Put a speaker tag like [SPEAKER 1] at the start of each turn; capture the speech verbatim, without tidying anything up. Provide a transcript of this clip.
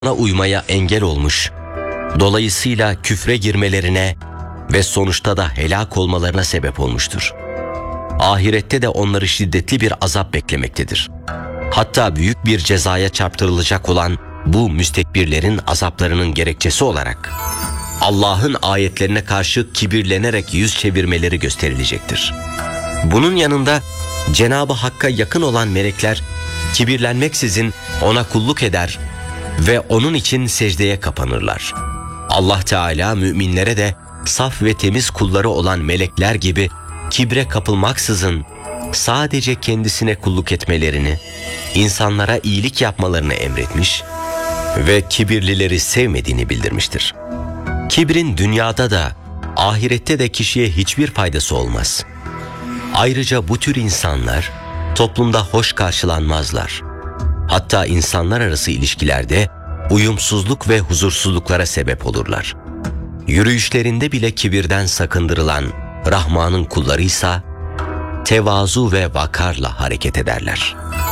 [SPEAKER 1] uymaya engel olmuş, dolayısıyla küfre girmelerine ve sonuçta da helak olmalarına sebep olmuştur. Ahirette de onları şiddetli bir azap beklemektedir. Hatta büyük bir cezaya çarptırılacak olan bu müstekbirlerin azaplarının gerekçesi olarak Allah'ın ayetlerine karşı kibirlenerek yüz çevirmeleri gösterilecektir. Bunun yanında Cenab-ı Hakk'a yakın olan melekler kibirlenmeksizin ona kulluk eder ve onun için secdeye kapanırlar. Allah Teala müminlere de saf ve temiz kulları olan melekler gibi kibre kapılmaksızın sadece kendisine kulluk etmelerini, insanlara iyilik yapmalarını emretmiş ve kibirlileri sevmediğini bildirmiştir. Kibrin dünyada da ahirette de kişiye hiçbir faydası olmaz. Ayrıca bu tür insanlar toplumda hoş karşılanmazlar. Hatta insanlar arası ilişkilerde uyumsuzluk ve huzursuzluklara sebep olurlar. Yürüyüşlerinde bile kibirden sakındırılan Rahman'ın kullarıysa tevazu ve vakarla hareket ederler.